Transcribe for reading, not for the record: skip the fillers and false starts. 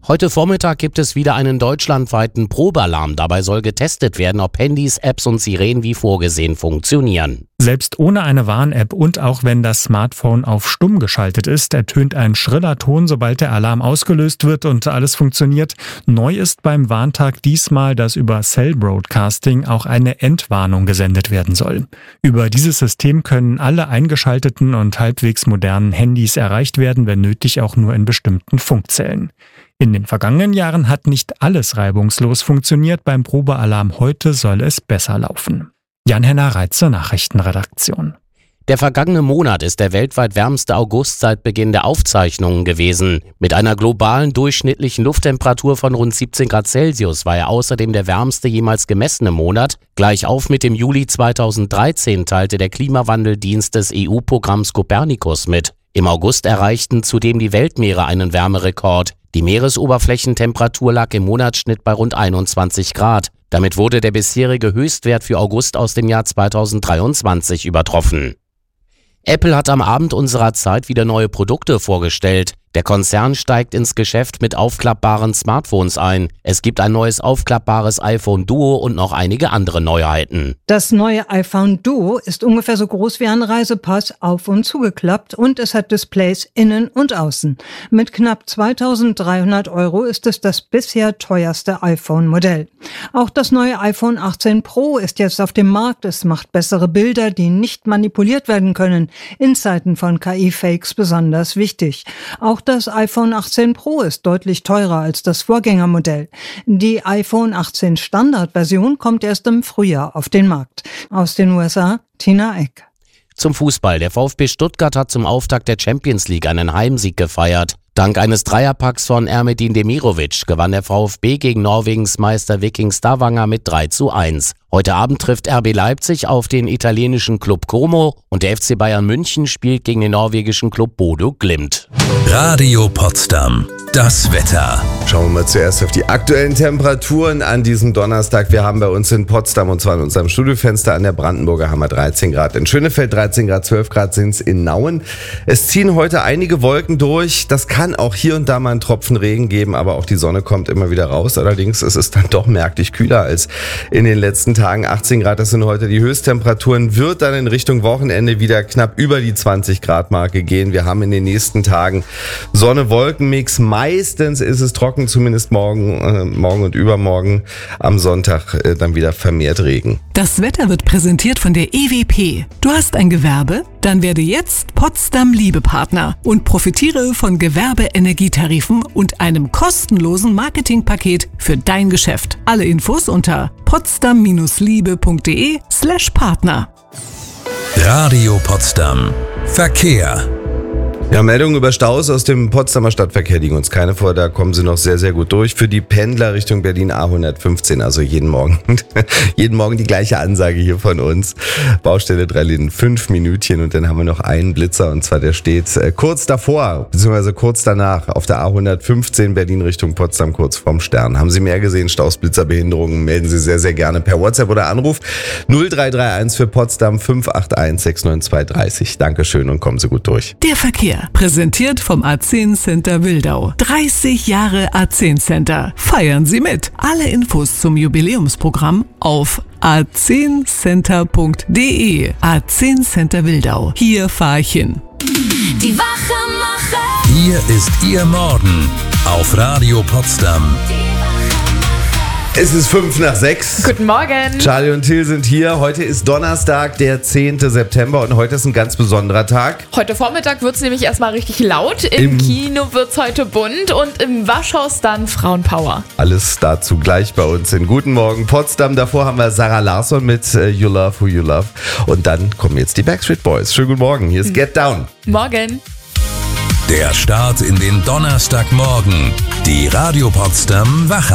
Heute Vormittag gibt es wieder einen deutschlandweiten Probealarm. Dabei soll getestet werden, ob Handys, Apps und Sirenen wie vorgesehen funktionieren. Selbst ohne eine Warn-App und auch wenn das Smartphone auf stumm geschaltet ist, ertönt ein schriller Ton, sobald der Alarm ausgelöst wird und alles funktioniert. Neu ist beim Warntag diesmal, dass über Cell Broadcasting auch eine Endwarnung gesendet werden soll. Über dieses System können alle eingeschalteten und halbwegs modernen Handys erreicht werden, wenn nötig auch nur in bestimmten Funkzellen. In den vergangenen Jahren hat nicht alles reibungslos funktioniert. Beim Probealarm heute soll es besser laufen. Jan-Henner Reitze, Nachrichtenredaktion. Der vergangene Monat ist der weltweit wärmste August seit Beginn der Aufzeichnungen gewesen. Mit einer globalen durchschnittlichen Lufttemperatur von rund 17 Grad Celsius war er außerdem der wärmste jemals gemessene Monat. Gleich auf mit dem Juli 2013 teilte der Klimawandeldienst des EU-Programms Copernicus mit. Im August erreichten zudem die Weltmeere einen Wärmerekord. Die Meeresoberflächentemperatur lag im Monatsschnitt bei rund 21 Grad. Damit wurde der bisherige Höchstwert für August aus dem Jahr 2023 übertroffen. Apple hat am Abend unserer Zeit wieder neue Produkte vorgestellt. Der Konzern steigt ins Geschäft mit aufklappbaren Smartphones ein. Es gibt ein neues aufklappbares iPhone Duo und noch einige andere Neuheiten. Das neue iPhone Duo ist ungefähr so groß wie ein Reisepass, auf und zugeklappt, und es hat Displays innen und außen. Mit knapp 2.300 € ist es das bisher teuerste iPhone-Modell. Auch das neue iPhone 18 Pro ist jetzt auf dem Markt. Es macht bessere Bilder, die nicht manipuliert werden können. In Zeiten von KI-Fakes besonders wichtig. Auch das iPhone 18 Pro ist deutlich teurer als das Vorgängermodell. Die iPhone 18 Standardversion kommt erst im Frühjahr auf den Markt. Aus den USA, Tina Eck. Zum Fußball. Der VfB Stuttgart hat zum Auftakt der Champions League einen Heimsieg gefeiert. Dank eines Dreierpacks von Ermedin Demirovic gewann der VfB gegen Norwegens Meister Viking Stavanger mit 3:1. Heute Abend trifft RB Leipzig auf den italienischen Club Como und der FC Bayern München spielt gegen den norwegischen Club Bodø Glimt. Radio Potsdam. Das Wetter. Schauen wir mal zuerst auf die aktuellen Temperaturen an diesem Donnerstag. Wir haben bei uns in Potsdam, und zwar in unserem Studiofenster an der Brandenburger Hammer, 13 Grad. In Schönefeld 13 Grad, 12 Grad sind es in Nauen. Es ziehen heute einige Wolken durch. Das kann auch hier und da mal einen Tropfen Regen geben, aber auch die Sonne kommt immer wieder raus. Allerdings ist es dann doch merklich kühler als in den letzten Tagen. 18 Grad, das sind heute die Höchsttemperaturen. Wird dann in Richtung Wochenende wieder knapp über die 20 Grad Marke gehen. Wir haben in den nächsten Tagen Sonne-Wolken-Mix. Meistens ist es trocken, zumindest morgen und übermorgen. Am Sonntag dann wieder vermehrt Regen. Das Wetter wird präsentiert von der EWP. Du hast ein Gewerbe? Dann werde jetzt Potsdam Liebepartner und profitiere von Gewerbe-Energietarifen und einem kostenlosen Marketingpaket für dein Geschäft. Alle Infos unter potsdam-liebe.de/Partner. Radio Potsdam. Verkehr. Ja, Meldungen über Staus aus dem Potsdamer Stadtverkehr liegen uns keine vor, da kommen sie noch sehr, sehr gut durch. Für die Pendler Richtung Berlin A115, also jeden Morgen die gleiche Ansage hier von uns. Baustelle 3 Linden, 5 Minütchen, und dann haben wir noch einen Blitzer, und zwar der steht kurz davor, beziehungsweise kurz danach auf der A115 Berlin Richtung Potsdam, kurz vorm Stern. Haben Sie mehr gesehen, Staus, Blitzer, Behinderungen, melden Sie sehr, sehr gerne per WhatsApp oder Anruf 0331 für Potsdam 581 69230. Dankeschön und kommen Sie gut durch. Der Verkehr. Präsentiert vom A10 Center Wildau. 30 Jahre A10 Center. Feiern Sie mit. Alle Infos zum Jubiläumsprogramm auf a10center.de. A10 Center Wildau. Hier fahr ich hin. Die Wachemacher. Hier ist Ihr Morgen auf Radio Potsdam. Es ist 5:05. Guten Morgen. Charlie und Till sind hier. Heute ist Donnerstag, der 10. September, und heute ist ein ganz besonderer Tag. Heute Vormittag wird es nämlich erstmal richtig laut. Im Kino wird es heute bunt und im Waschhaus dann Frauenpower. Alles dazu gleich bei uns in Guten Morgen Potsdam. Davor haben wir Sarah Larsson mit You Love Who You Love. Und dann kommen jetzt die Backstreet Boys. Schönen guten Morgen. Hier ist Get Down. Morgen. Der Start in den Donnerstagmorgen. Die Radio Potsdam Wache.